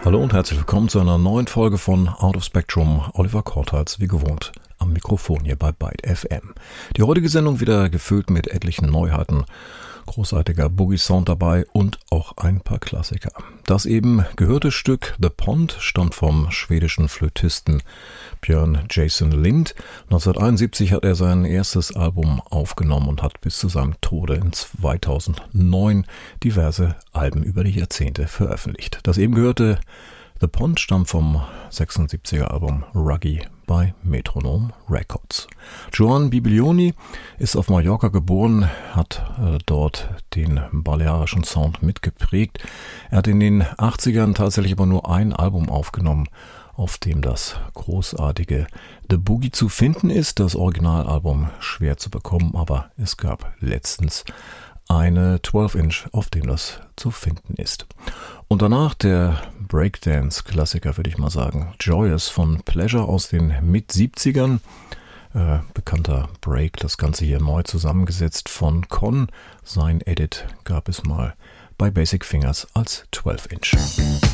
Hallo und herzlich willkommen zu einer neuen Folge von Out of Spectrum. Oliver Kortals, wie gewohnt, am Mikrofon hier bei Byte FM. Die heutige Sendung wieder gefüllt mit etlichen Neuheiten, großartiger Boogie-Sound dabei und auch ein paar Klassiker. Das eben gehörte Stück The Pond stammt vom schwedischen Flötisten Björn Jason Lind. 1971 hat er sein erstes Album aufgenommen und hat bis zu seinem Tode in 2009 diverse Alben über die Jahrzehnte veröffentlicht. Das eben gehörte The Pond stammt vom 76er Album Ruggy bei Metronome Records. Joan Bibiglioni ist auf Mallorca geboren, hat dort den balearischen Sound mitgeprägt. Er hat in den 80ern tatsächlich aber nur ein Album aufgenommen, auf dem das großartige The Boogie zu finden ist. Das Originalalbum schwer zu bekommen, aber es gab letztens eine 12-Inch, auf dem das zu finden ist. Und danach der Breakdance-Klassiker, würde ich mal sagen. Joyous von Pleasure aus den Mit-70ern. Bekannter Break, das Ganze hier neu zusammengesetzt von Con. Sein Edit gab es mal bei Basic Fingers als 12-Inch.